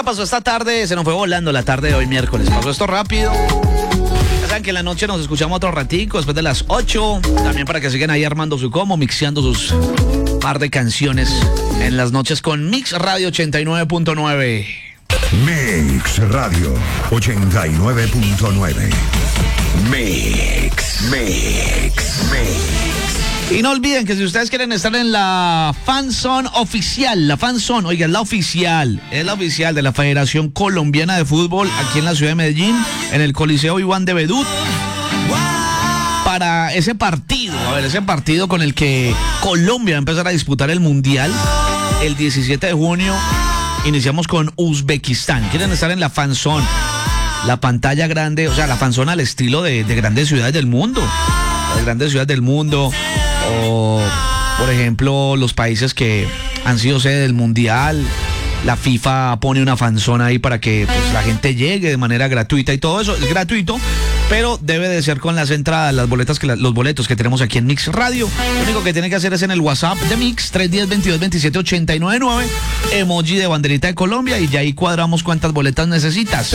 pasó esta tarde, se nos fue volando la tarde de hoy miércoles. Pasó esto rápido. Ya saben que en la noche nos escuchamos otro ratico, después de las 8. También para que sigan ahí armando su combo, mixeando sus par de canciones en las noches con Mix Radio 89.9. Mix Radio 89.9. Mix. Y no olviden que si ustedes quieren estar en la fanzone oficial, la fanzone, oiga, es la oficial de la Federación Colombiana de Fútbol aquí en la ciudad de Medellín, en el Coliseo Iván de Bedut, para ese partido con el que Colombia va a empezar a disputar el Mundial el 17 de junio. Iniciamos con Uzbekistán. Quieren estar en la fanzone, la pantalla grande, o sea, la fanzone al estilo de grandes ciudades del mundo. Las grandes ciudades del mundo, o por ejemplo los países que han sido sede del Mundial. La FIFA pone una fanzona ahí para que pues, la gente llegue de manera gratuita y todo eso es gratuito, pero debe de ser con las entradas, los boletos que tenemos aquí en Mix Radio. Lo único que tiene que hacer es en el WhatsApp de Mix 310-22-27-899, emoji de banderita de Colombia, y ya ahí cuadramos cuántas boletas necesitas.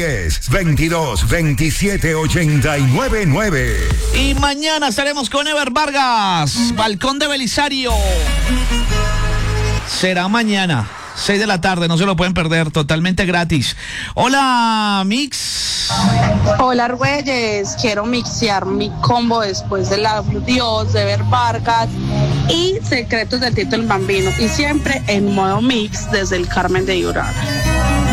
310-22-27-899. Y mañana estaremos con Ever Vargas, Balcón de Belisario. Será mañana 6 de la tarde, no se lo pueden perder, totalmente gratis. Hola, Mix. Hola, Argüelles. Quiero mixear mi combo después del Dios de Ever Vargas y Secretos del Tito el Bambino. Y siempre en modo mix desde el Carmen de Urana.